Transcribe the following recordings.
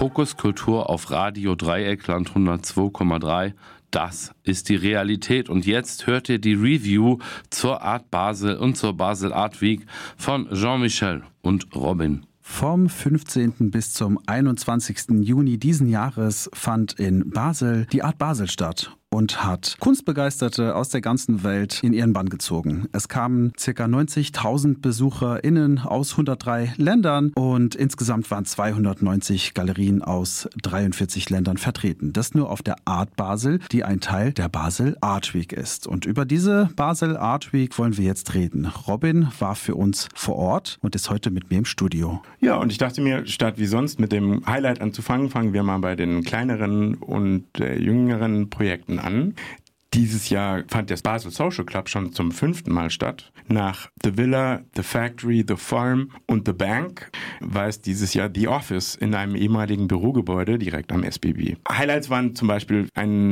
Fokus Kultur auf Radio Dreieckland 102,3. Das ist die Realität. Und jetzt hört ihr die Review zur Art Basel und zur Basel Art Week von Jean-Michel und Robin. Vom 15. bis zum 21. Juni diesen Jahres fand in Basel die Art Basel statt und hat Kunstbegeisterte aus der ganzen Welt in ihren Bann gezogen. Es kamen ca. 90.000 BesucherInnen aus 103 Ländern und insgesamt waren 290 Galerien aus 43 Ländern vertreten. Das nur auf der Art Basel, die ein Teil der Basel Art Week ist. Und über diese Basel Art Week wollen wir jetzt reden. Robin war für uns vor Ort und ist heute mit mir im Studio. Ja, und ich dachte mir, statt wie sonst mit dem Highlight anzufangen, fangen wir mal bei den kleineren und jüngeren Projekten an. Dieses Jahr fand der Basel Social Club schon zum 5. Mal statt. Nach The Villa, The Factory, The Farm und The Bank war es dieses Jahr The Office in einem ehemaligen Bürogebäude direkt am SBB. Highlights waren zum Beispiel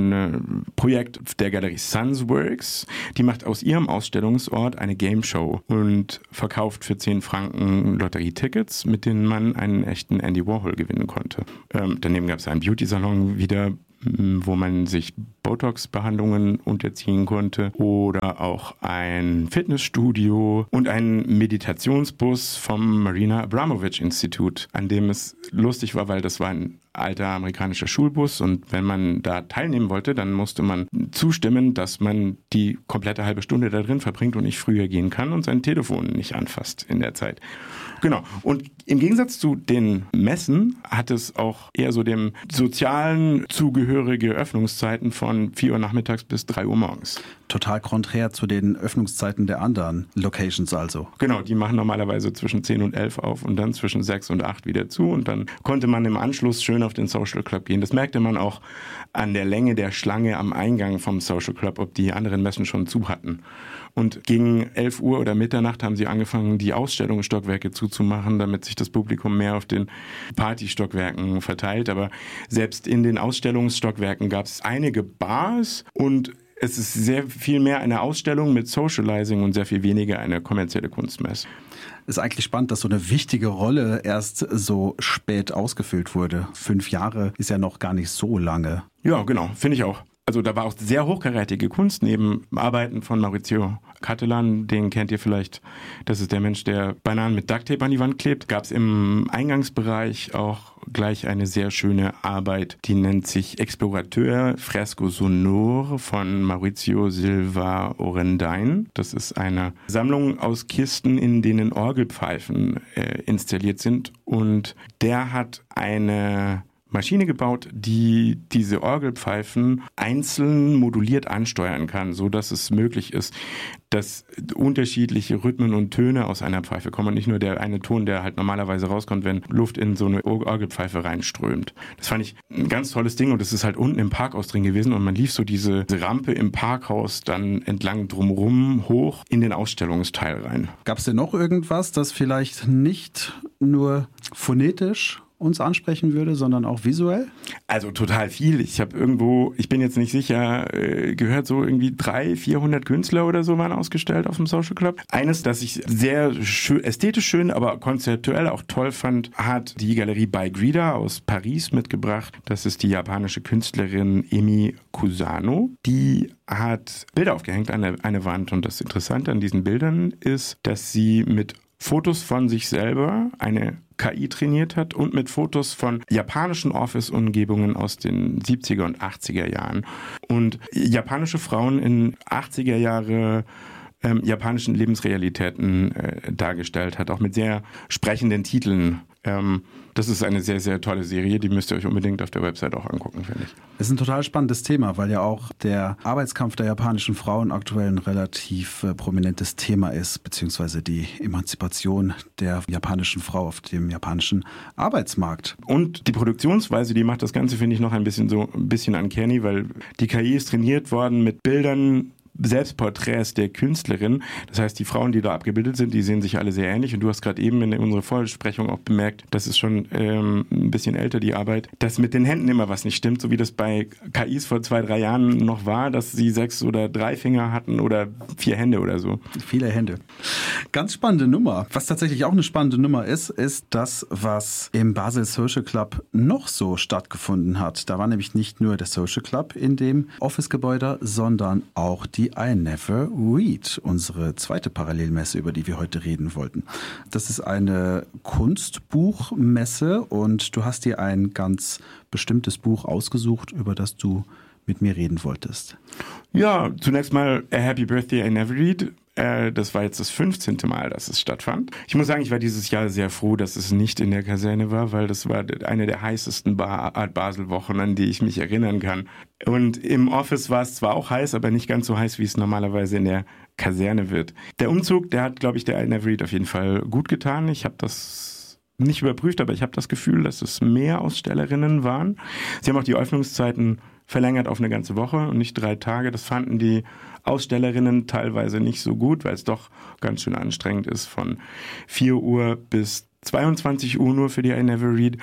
ein Projekt der Galerie Sunsworks. Die macht aus ihrem Ausstellungsort eine Game Show und verkauft für 10 Franken Lotterietickets, mit denen man einen echten Andy Warhol gewinnen konnte. Daneben gab es einen Beauty-Salon wieder, wo man sich Botox-Behandlungen unterziehen konnte, oder auch ein Fitnessstudio und ein Meditationsbus vom Marina Abramovic Institut, an dem es lustig war, weil das war ein alter amerikanischer Schulbus und wenn man da teilnehmen wollte, dann musste man zustimmen, dass man die komplette halbe Stunde da drin verbringt und nicht früher gehen kann und sein Telefon nicht anfasst in der Zeit. Genau. Und im Gegensatz zu den Messen hat es auch eher so dem sozialen zugehörige Öffnungszeiten von 4 Uhr nachmittags bis 3 Uhr morgens. Total konträr zu den Öffnungszeiten der anderen Locations also. Genau, die machen normalerweise zwischen 10 und 11 auf und dann zwischen 6 und 8 wieder zu und dann konnte man im Anschluss schön auf den Social Club gehen. Das merkte man auch an der Länge der Schlange am Eingang vom Social Club, ob die anderen Messen schon zu hatten. Und gegen 11 Uhr oder Mitternacht haben sie angefangen, die Ausstellungsstockwerke zuzumachen, damit sich das Publikum mehr auf den Partystockwerken verteilt. Aber selbst in den Ausstellungsstockwerken gab es einige Bars und es ist sehr viel mehr eine Ausstellung mit Socializing und sehr viel weniger eine kommerzielle Kunstmesse. Ist eigentlich spannend, dass so eine wichtige Rolle erst so spät ausgefüllt wurde. 5 Jahre ist ja noch gar nicht so lange. Ja, genau, finde ich auch. Also da war auch sehr hochkarätige Kunst neben Arbeiten von Maurizio Cattelan, den kennt ihr vielleicht, das ist der Mensch, der Bananen mit Ducktape an die Wand klebt. Gab es im Eingangsbereich auch gleich eine sehr schöne Arbeit, die nennt sich Explorateur Fresco Sonore von Maurizio Silva Orendain. Das ist eine Sammlung aus Kisten, in denen Orgelpfeifen installiert sind und der hat eine Maschine gebaut, die diese Orgelpfeifen einzeln moduliert ansteuern kann, so dass es möglich ist, dass unterschiedliche Rhythmen und Töne aus einer Pfeife kommen und nicht nur der eine Ton, der halt normalerweise rauskommt, wenn Luft in so eine Orgelpfeife reinströmt. Das fand ich ein ganz tolles Ding und das ist halt unten im Parkhaus drin gewesen und man lief so diese Rampe im Parkhaus dann entlang drumherum hoch in den Ausstellungsteil rein. Gab es denn noch irgendwas, das vielleicht nicht nur phonetisch uns ansprechen würde, sondern auch visuell? Also total viel. Ich bin jetzt nicht sicher, gehört so irgendwie 300-400 Künstler oder so waren ausgestellt auf dem Social Club. Eines, das ich sehr ästhetisch schön, aber konzeptuell auch toll fand, hat die Galerie By Grida aus Paris mitgebracht. Das ist die japanische Künstlerin Emi Kusano. Die hat Bilder aufgehängt an eine Wand und das Interessante an diesen Bildern ist, dass sie mit Fotos von sich selber eine KI trainiert hat und mit Fotos von japanischen Office-Umgebungen aus den 70er und 80er Jahren. Und japanische Frauen in 80er Jahre japanischen Lebensrealitäten dargestellt hat, auch mit sehr sprechenden Titeln. Das ist eine sehr, sehr tolle Serie, die müsst ihr euch unbedingt auf der Website auch angucken, finde ich. Es ist ein total spannendes Thema, weil ja auch der Arbeitskampf der japanischen Frauen aktuell ein relativ prominentes Thema ist, beziehungsweise die Emanzipation der japanischen Frau auf dem japanischen Arbeitsmarkt. Und die Produktionsweise, die macht das Ganze, finde ich, noch ein bisschen uncanny, weil die KI ist trainiert worden mit Bildern Selbstporträts der Künstlerin. Das heißt, die Frauen, die da abgebildet sind, die sehen sich alle sehr ähnlich. Und du hast gerade eben in unserer Vorbesprechung auch bemerkt, das ist schon ein bisschen älter, die Arbeit, dass mit den Händen immer was nicht stimmt, so wie das bei KIs vor 2-3 Jahren noch war, dass sie 6 oder 3 Finger hatten oder 4 Hände oder so. Viele Hände. Ganz spannende Nummer. Was tatsächlich auch eine spannende Nummer ist das, was im Basel Social Club noch so stattgefunden hat. Da war nämlich nicht nur der Social Club in dem Office-Gebäude, sondern auch die I Never Read, unsere zweite Parallelmesse, über die wir heute reden wollten. Das ist eine Kunstbuchmesse und du hast dir ein ganz bestimmtes Buch ausgesucht, über das du mit mir reden wolltest. Ja, zunächst mal A Happy Birthday, I Never Read. Das war jetzt das 15. Mal, dass es stattfand. Ich muss sagen, ich war dieses Jahr sehr froh, dass es nicht in der Kaserne war, weil das war eine der heißesten Art Basel-Wochen, an die ich mich erinnern kann. Und im Office war es zwar auch heiß, aber nicht ganz so heiß, wie es normalerweise in der Kaserne wird. Der Umzug, der hat, glaube ich, der I Never Read auf jeden Fall gut getan. Ich habe das nicht überprüft, aber ich habe das Gefühl, dass es mehr Ausstellerinnen waren. Sie haben auch die Öffnungszeiten verlängert auf eine ganze Woche und nicht 3 Tage. Das fanden die Ausstellerinnen teilweise nicht so gut, weil es doch ganz schön anstrengend ist, von 4 Uhr bis 22 Uhr nur für die I Never Read,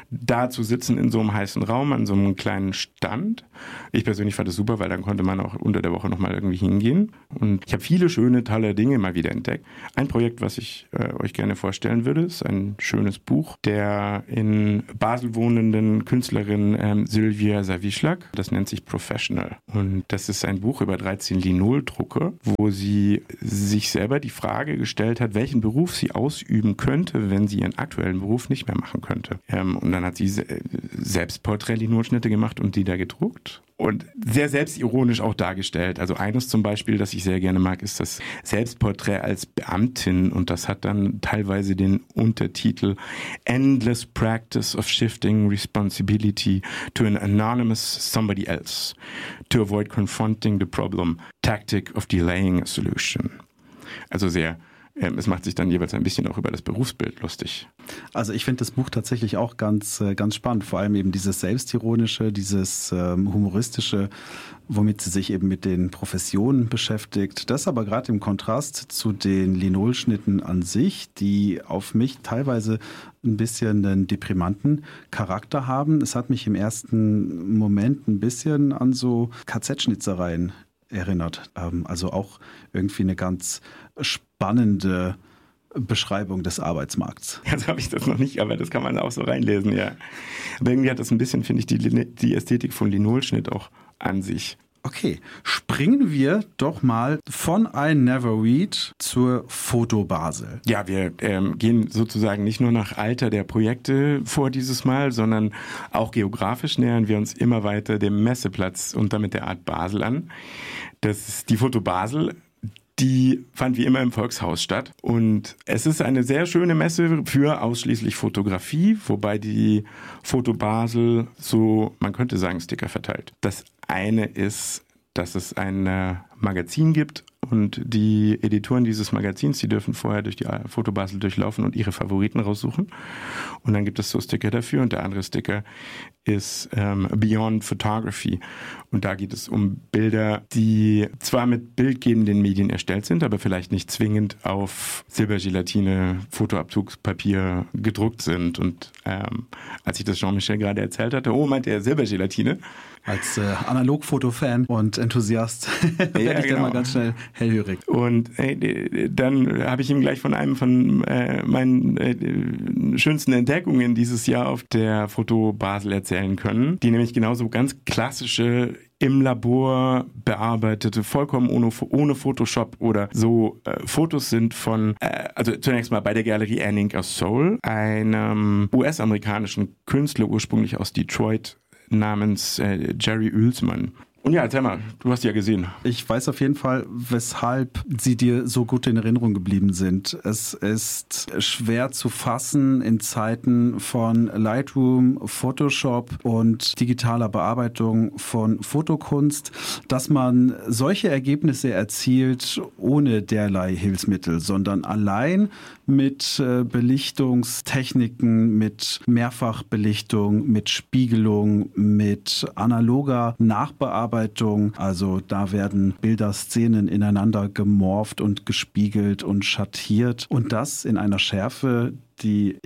da zu sitzen in so einem heißen Raum, an so einem kleinen Stand. Ich persönlich fand es super, weil dann konnte man auch unter der Woche nochmal irgendwie hingehen. Und ich habe viele schöne, tolle Dinge mal wieder entdeckt. Ein Projekt, was ich euch gerne vorstellen würde, ist ein schönes Buch der in Basel wohnenden Künstlerin Sylvia Savischlak. Das nennt sich Professional. Und das ist ein Buch über 13 Linol-Drucke, wo sie sich selber die Frage gestellt hat, welchen Beruf sie ausüben könnte, wenn sie ihren aktuellen Beruf nicht mehr machen könnte. Und dann hat sie selbst Porträt-Linolschnitte gemacht und die da gedruckt. Und sehr selbstironisch auch dargestellt. Also eines zum Beispiel, das ich sehr gerne mag, ist das Selbstporträt als Beamtin. Und das hat dann teilweise den Untertitel Endless Practice of Shifting Responsibility to an Anonymous Somebody Else to avoid confronting the problem. Tactic of Delaying a Solution. Also sehr... Es macht sich dann jeweils ein bisschen auch über das Berufsbild lustig. Also ich finde das Buch tatsächlich auch ganz spannend. Vor allem eben dieses Selbstironische, dieses Humoristische, womit sie sich eben mit den Professionen beschäftigt. Das aber gerade im Kontrast zu den Linolschnitten an sich, die auf mich teilweise ein bisschen einen deprimanten Charakter haben. Es hat mich im ersten Moment ein bisschen an so KZ-Schnitzereien erinnert. Also auch irgendwie eine ganz spannende Beschreibung des Arbeitsmarkts. Also habe ich das noch nicht, aber das kann man auch so reinlesen, ja. Aber irgendwie hat das ein bisschen, finde ich, die Ästhetik von Linolschnitt auch an sich. Okay, springen wir doch mal von I Never Read zur Foto Basel. Ja, wir gehen sozusagen nicht nur nach Alter der Projekte vor dieses Mal, sondern auch geografisch nähern wir uns immer weiter dem Messeplatz und damit der Art Basel an. Das ist die Foto Basel. Die fand wie immer im Volkshaus statt. Und es ist eine sehr schöne Messe für ausschließlich Fotografie, wobei die Foto Basel so, man könnte sagen, Sticker verteilt. Das eine ist, dass es ein Magazin gibt und die Editoren dieses Magazins, die dürfen vorher durch die Foto Basel durchlaufen und ihre Favoriten raussuchen. Und dann gibt es so Sticker dafür und der andere Sticker ist Beyond Photography. Und da geht es um Bilder, die zwar mit bildgebenden Medien erstellt sind, aber vielleicht nicht zwingend auf Silbergelatine, Fotoabzugspapier gedruckt sind. Und als ich das Jean-Michel gerade erzählt hatte, meinte er Silbergelatine. Als Analogfoto-Fan und Enthusiast werde ich dann mal ganz schnell hellhörig. Und dann habe ich ihm gleich von einem von meinen schönsten Entdeckungen dieses Jahr auf der Foto Basel erzählen können, die nämlich genauso ganz klassische im Labor bearbeitete, vollkommen ohne Photoshop oder so Fotos sind von, also zunächst mal bei der Galerie Anning aus Seoul, einem US-amerikanischen Künstler, ursprünglich aus Detroit, namens Jerry Uelsmann. Und ja, erzähl mal, du hast die ja gesehen. Ich weiß auf jeden Fall, weshalb sie dir so gut in Erinnerung geblieben sind. Es ist schwer zu fassen in Zeiten von Lightroom, Photoshop und digitaler Bearbeitung von Fotokunst, dass man solche Ergebnisse erzielt ohne derlei Hilfsmittel, sondern allein mit Belichtungstechniken, mit Mehrfachbelichtung, mit Spiegelung, mit analoger Nachbearbeitung Bildbearbeitung. Also da werden Bilderszenen ineinander gemorpht und gespiegelt und schattiert. Und das in einer Schärfe, die